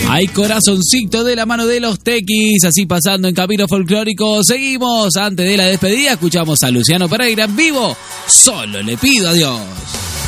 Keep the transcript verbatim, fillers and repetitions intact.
Hay corazoncito de la mano de los Tequis, así pasando en Camino Folclórico. Seguimos, antes de la despedida, escuchamos a Luciano Pereira en vivo. Solo le pido a Dios.